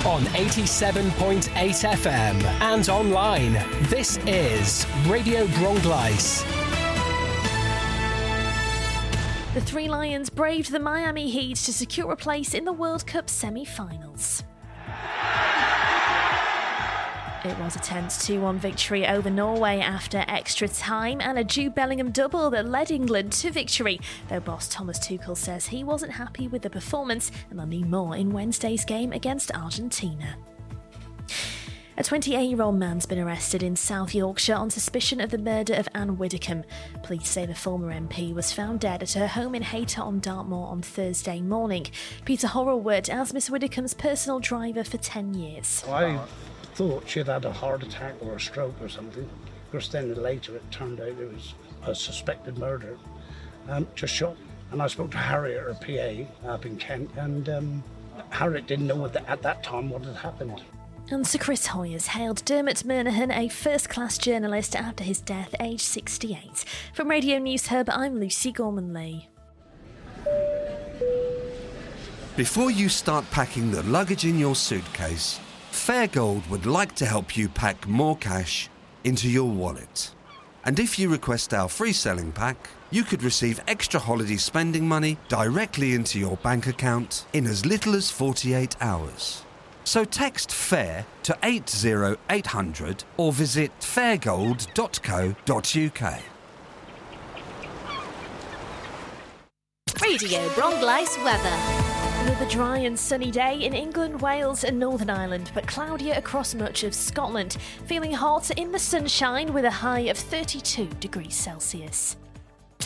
on 87.8 FM and online. This is Radio Bronglais. The Three Lions braved the Miami Heat to secure a place in the World Cup semi-finals. It was a tense 2-1 victory over Norway after extra time and a Jude Bellingham double that led England to victory, though boss Thomas Tuchel says he wasn't happy with the performance and they'll need more in Wednesday's game against Argentina. A 28-year-old man's been arrested in South Yorkshire on suspicion of the murder of Anne Widdecombe. Police say the former MP was found dead at her home in Hayter-on-Dartmoor on Thursday morning. Peter Horrellwood as Miss Widdecombe's personal driver for 10 years. I thought she'd had a heart attack or a stroke or something. Of course, then later it turned out it was a suspected murder, just shot. And I spoke to Harriet, her PA, up in Kent, and Harriet didn't know at that time what had happened. And Sir Chris Hoyers hailed Dermot Murnahan a first-class journalist after his death, aged 68. From Radio News Hub, I'm Lucy Gorman-Lee. Before you start packing the luggage in your suitcase, Fairgold would like to help you pack more cash into your wallet. And if you request our free selling pack, you could receive extra holiday spending money directly into your bank account in as little as 48 hours. So text FAIR to 80800 or visit fairgold.co.uk. Radio Bronglais weather. Another dry and sunny day in England, Wales and Northern Ireland, but cloudier across much of Scotland. Feeling hot in the sunshine with a high of 32 degrees Celsius.